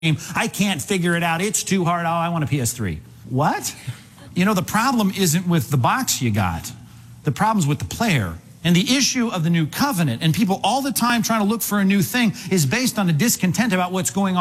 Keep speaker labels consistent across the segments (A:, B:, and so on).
A: I can't figure it out. It's too hard. Oh, I want a PS3. What? You know, the problem isn't with the box you got. The problem's with the player. And the issue of the new covenant, and people all the time trying to look for a new thing, is based on a discontent about what's going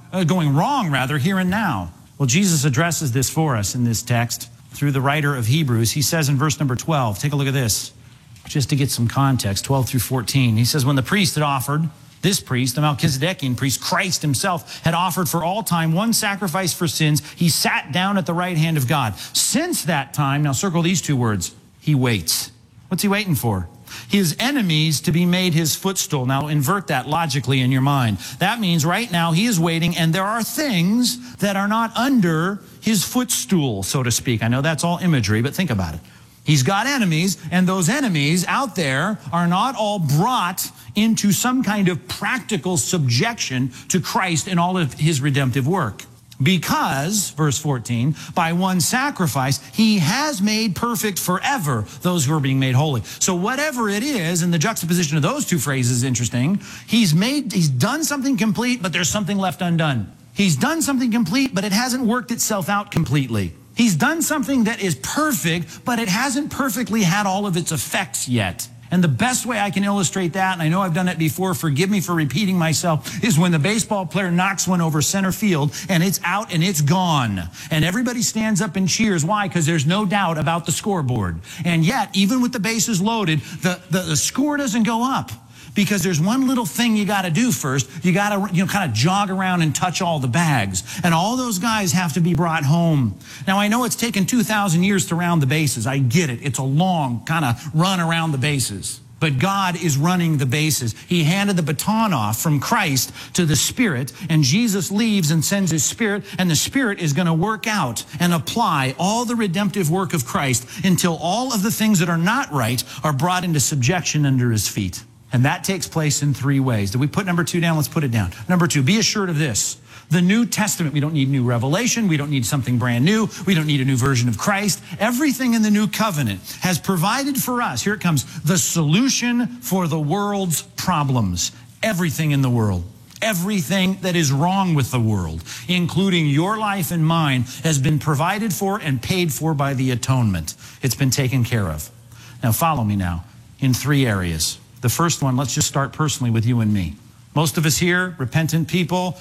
A: wrong, here and now. Well, Jesus addresses this for us in this text through the writer of Hebrews. He says in verse number 12, take a look at this, just to get some context, 12 through 14. He says, when the priest had offered, this priest, the Melchizedekian priest, Christ himself, had offered for all time one sacrifice for sins, he sat down at the right hand of God. Since that time, now circle these two words, he waits. What's he waiting for? His enemies to be made his footstool. Now invert that logically in your mind. That means right now he is waiting, and there are things that are not under his footstool, so to speak. I know that's all imagery, but think about it. He's got enemies, and those enemies out there are not all brought into some kind of practical subjection to Christ in all of his redemptive work. Because, verse 14, by one sacrifice, he has made perfect forever those who are being made holy. So whatever it is, and the juxtaposition of those two phrases is interesting, he's done something complete, but there's something left undone. He's done something complete, but it hasn't worked itself out completely. He's done something that is perfect, but it hasn't perfectly had all of its effects yet. And the best way I can illustrate that, and I know I've done it before, forgive me for repeating myself, is when the baseball player knocks one over center field and it's out and it's gone. And everybody stands up and cheers. Why? Because there's no doubt about the scoreboard. And yet, even with the bases loaded, the score doesn't go up. Because there's one little thing you got to do first. You got to, kind of jog around and touch all the bags. And all those guys have to be brought home. Now, I know it's taken 2,000 years to round the bases. I get it. It's a long kind of run around the bases. But God is running the bases. He handed the baton off from Christ to the Spirit, and Jesus leaves and sends his Spirit, and the Spirit is going to work out and apply all the redemptive work of Christ until all of the things that are not right are brought into subjection under his feet. And that takes place in three ways. Did we put number 2 down? Let's put it down. Number 2, be assured of this. The New Testament, we don't need new revelation. We don't need something brand new. We don't need a new version of Christ. Everything in the New Covenant has provided for us, here it comes, the solution for the world's problems. Everything in the world. Everything that is wrong with the world, including your life and mine, has been provided for and paid for by the atonement. It's been taken care of. Now follow me now in 3 areas. The first one, let's just start personally with you and me. Most of us here, repentant people,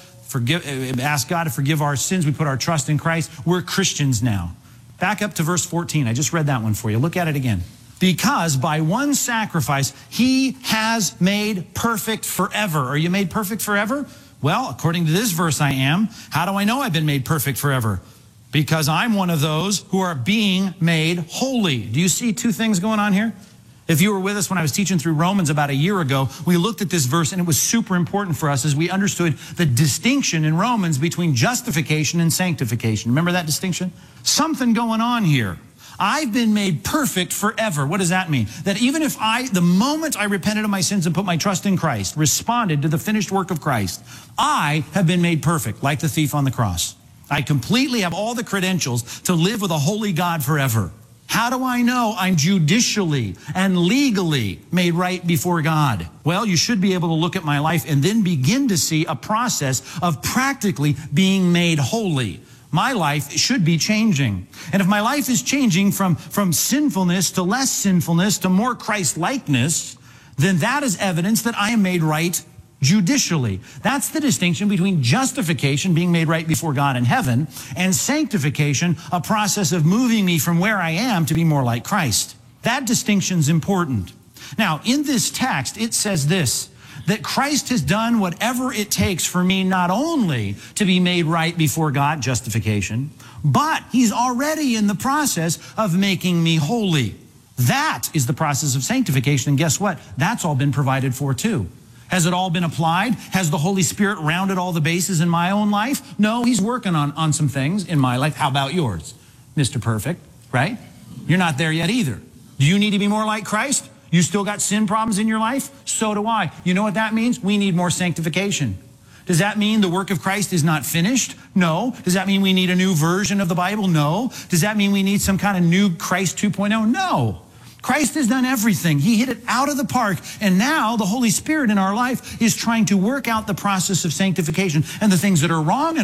A: ask God to forgive our sins. We put our trust in Christ. We're Christians now. Back up to verse 14. I just read that one for you. Look at it again. Because by one sacrifice, he has made perfect forever. Are you made perfect forever? Well, according to this verse, I am. How do I know I've been made perfect forever? Because I'm one of those who are being made holy. Do you see 2 things going on here? If you were with us when I was teaching through Romans about a year ago, we looked at this verse and it was super important for us as we understood the distinction in Romans between justification and sanctification. Remember that distinction? Something going on here. I've been made perfect forever. What does that mean? That even if the moment I repented of my sins and put my trust in Christ, responded to the finished work of Christ, I have been made perfect, like the thief on the cross. I completely have all the credentials to live with a holy God forever. How do I know I'm judicially and legally made right before God? Well, you should be able to look at my life and then begin to see a process of practically being made holy. My life should be changing. And if my life is changing from sinfulness to less sinfulness to more Christ-likeness, then that is evidence that I am made right judicially. That's the distinction between justification, being made right before God in heaven, and sanctification, a process of moving me from where I am to be more like Christ. That distinction's important. Now, in this text, it says this, that Christ has done whatever it takes for me not only to be made right before God, justification, but he's already in the process of making me holy. That is the process of sanctification, and guess what? That's all been provided for too. Has it all been applied? Has the Holy Spirit rounded all the bases in my own life? No, he's working on some things in my life. How about yours? Mr. Perfect, right? You're not there yet either. Do you need to be more like Christ? You still got sin problems in your life? So do I. You know what that means? We need more sanctification. Does that mean the work of Christ is not finished? No. Does that mean we need a new version of the Bible? No. Does that mean we need some kind of new Christ 2.0? No. Christ has done everything. He hit it out of the park. And now the Holy Spirit in our life is trying to work out the process of sanctification. And the things that are wrong